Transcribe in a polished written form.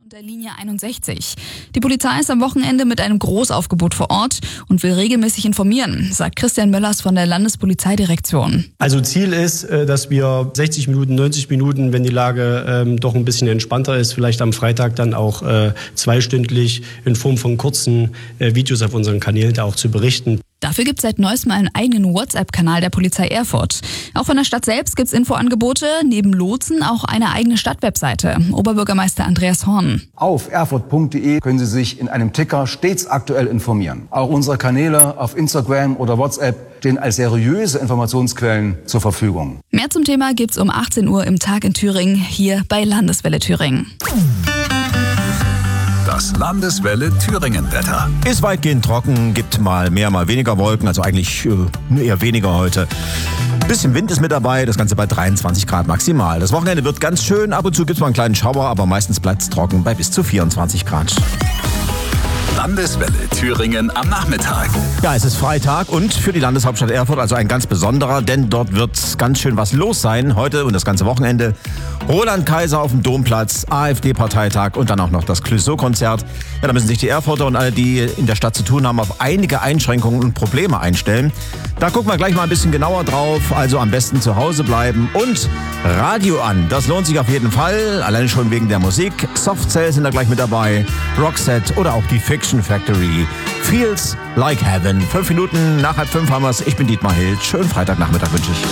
Der Linie 61. Die Polizei ist am Wochenende mit einem Großaufgebot vor Ort und will regelmäßig informieren, sagt Christian Möllers von der Landespolizeidirektion. Also Ziel ist, dass wir 60 Minuten, 90 Minuten, wenn die Lage doch ein bisschen entspannter ist, vielleicht am Freitag dann auch zweistündlich in Form von kurzen Videos auf unseren Kanälen da auch zu berichten. Dafür gibt es seit neuestem einen eigenen WhatsApp-Kanal der Polizei Erfurt. Auch von der Stadt selbst gibt es Infoangebote, neben Lotsen auch eine eigene Stadtwebseite. Oberbürgermeister Andreas Horn. Auf erfurt.de können Sie sich in einem Ticker stets aktuell informieren. Auch unsere Kanäle auf Instagram oder WhatsApp stehen als seriöse Informationsquellen zur Verfügung. Mehr zum Thema gibt's um 18 Uhr im Tag in Thüringen, hier bei Landeswelle Thüringen. Das Landeswelle Thüringen-Wetter. Ist weitgehend trocken, gibt mal mehr, mal weniger Wolken, also eigentlich eher weniger heute. Bisschen Wind ist mit dabei, das Ganze bei 23 Grad maximal. Das Wochenende wird ganz schön, ab und zu gibt es mal einen kleinen Schauer, aber meistens bleibt es trocken bei bis zu 24 Grad. Landeswelle Thüringen am Nachmittag. Ja, es ist Freitag und für die Landeshauptstadt Erfurt also ein ganz besonderer, denn dort wird ganz schön was los sein. Heute und das ganze Wochenende. Roland Kaiser auf dem Domplatz, AfD-Parteitag und dann auch noch das Clouseau-Konzert. Ja, da müssen sich die Erfurter und alle, die in der Stadt zu tun haben, auf einige Einschränkungen und Probleme einstellen. Da gucken wir gleich mal ein bisschen genauer drauf. Also am besten zu Hause bleiben und Radio an. Das lohnt sich auf jeden Fall, alleine schon wegen der Musik. Soft Cell sind da gleich mit dabei, Roxette oder auch die Fiction Factory. Feels like Heaven. 5 Minuten nach 4:30 haben wir's. Ich bin Dietmar Hild. Schönen Freitagnachmittag wünsche ich.